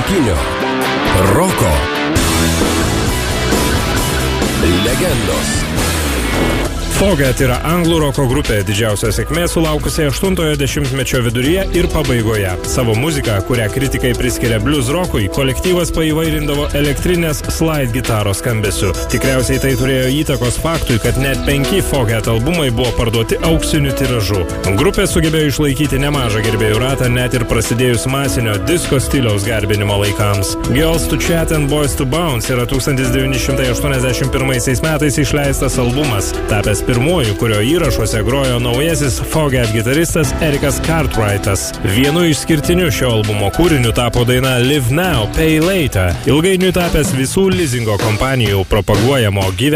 Klasikinio roko legendos. Foget yra anglų roko grupė, didžiausios sėkmės sulaukusi 80-ojo dešimtmečio viduryje ir pabaigoje. Savo muziką, kurią kritikai priskiria blues rokui, kolektyvas paįvairindavo elektrinės slide gitaros skambesiu. Tikriausiai tai turėjo įtakos faktui, kad net 5 Foget albumai buvo parduoti auksiniu tiražu. Grupė sugebėjo išlaikyti nemažą gerbėjų ratą net ir prasidėjus masinio disko stiliaus garbinimo laikams. Girls to Chat and Boys to Bounce yra 1981 metais išleistas albumas, tapęs pirmuoju, kurio įrašuose grojo naujasis Foget gitaristas Erikas Cartwrightas. Vienu išskirtiniu šio albumo kūriniu tapo daina Live Now, Pay Later, ilgainiui tapęs visų lizingo kompanijų propaguojamo gyvenimo